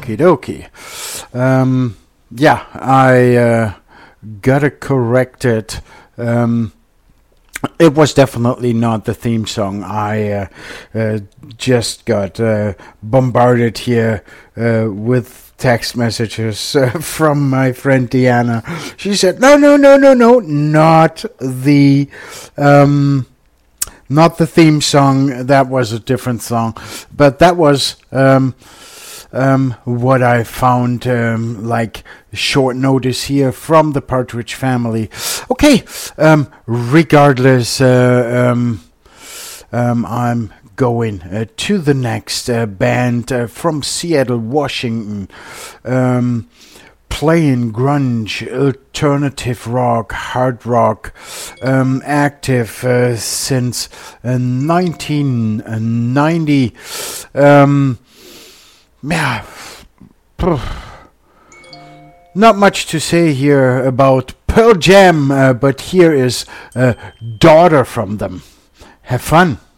Okie dokie. Yeah, I gotta correct it. It was definitely not the theme song. I just got bombarded here with text messages from my friend Deanna. She said, "No, no, no, no, no, not the theme song. That was a different song, but that was." What I found like short notice here from the Partridge Family. Okay, regardless, I'm going to the next band from Seattle, Washington, playing grunge, alternative rock, hard rock, active since 1990. Yeah, not much to say here about Pearl Jam, but here is Daughter from them. Have fun.